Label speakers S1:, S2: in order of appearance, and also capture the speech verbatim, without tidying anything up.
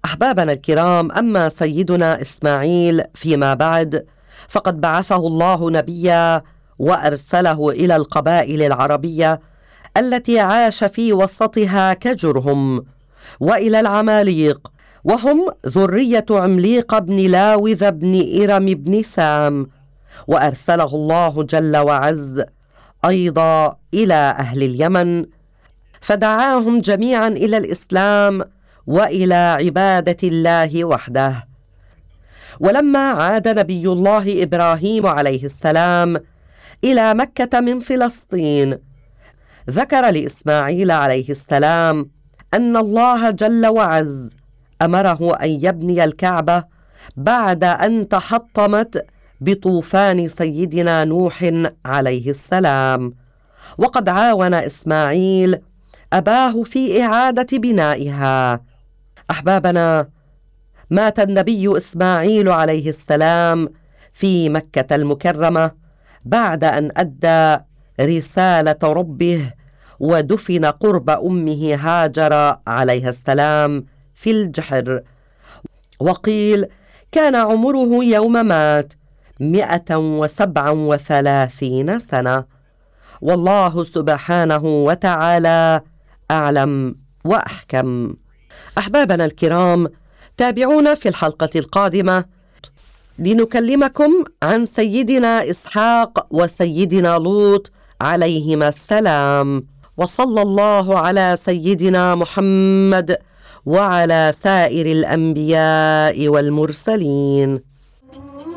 S1: أحبابنا الكرام، أما سيدنا إسماعيل فيما بعد فقد بعثه الله نبيا وأرسله إلى القبائل العربية التي عاش في وسطها كجرهم، وإلى العماليق، وهم ذرية عمليق بن لاوذ بن إرم بن سام، وأرسله الله جل وعز أيضا إلى أهل اليمن، فدعاهم جميعا إلى الإسلام وإلى عبادة الله وحده. ولما عاد نبي الله إبراهيم عليه السلام إلى مكة من فلسطين، ذكر لإسماعيل عليه السلام أن الله جل وعز أمره أن يبني الكعبة بعد أن تحطمت بطوفان سيدنا نوح عليه السلام، وقد عاون إسماعيل أباه في إعادة بنائها. أحبابنا، مات النبي إسماعيل عليه السلام في مكة المكرمة بعد أن أدى رسالة ربه، ودفن قرب أمه هاجر عليها السلام في الجحر، وقيل كان عمره يوم مات مئة وسبع وثلاثين سنة. والله سبحانه وتعالى أعلم وأحكم. أحبابنا الكرام، تابعونا في الحلقة القادمة لنكلمكم عن سيدنا إسحاق وسيدنا لوط عليهما السلام. وصلى الله على سيدنا محمد وعلى سائر الأنبياء والمرسلين.